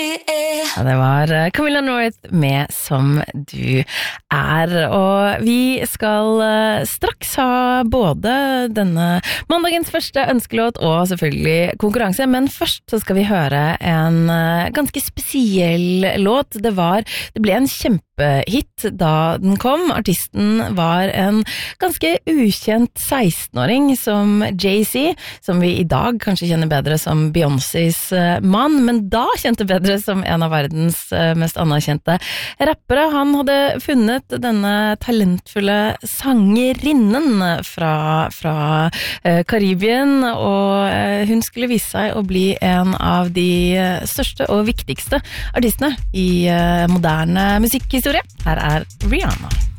Ja, det var Camilla North med Som du er, og vi skal straks ha både denne mandagens første ønskelåt og selvfølgelig konkurranse, men først så skal vi høre en ganske spesiell låt. Det ble en kjempehit da den kom. Artisten var en ganske ukjent 16-åring som Jay-Z, som vi i dag kanskje kjenner bedre som Beyoncés mann, men da kjente bedre som en av verdens mest anerkjente rappere. Han hadde funnet denne talentfulle sangerinnen fra Karibien, og hun skulle vise seg å bli en av de største og viktigste artistene i moderne musikkhistorie. Her er Rihanna.